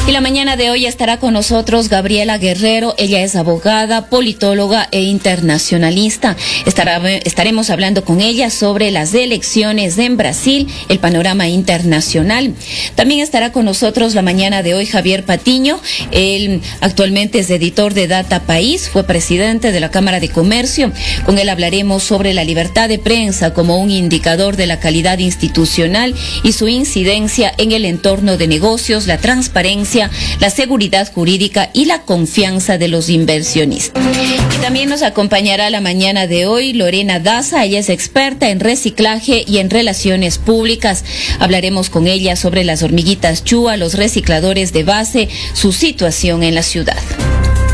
Y la mañana de hoy estará con nosotros Gabriela Guerrero. Ella es abogada, politóloga e internacionalista. Estaremos hablando con ella sobre las elecciones en Brasil, el panorama internacional. También estará con nosotros la mañana de hoy Javier Patiño. Él actualmente es editor de Data País, fue presidente de la Cámara de Comercio. Con él hablaremos sobre la libertad de prensa como un indicador de la calidad institucional y su incidencia en el entorno de negocios, la transparencia, la seguridad jurídica y la confianza de los inversionistas. Y también nos acompañará la mañana de hoy Lorena Daza. Ella es experta en reciclaje y en relaciones públicas. Hablaremos con ella sobre las hormiguitas Chua, los recicladores de base, su situación en la ciudad.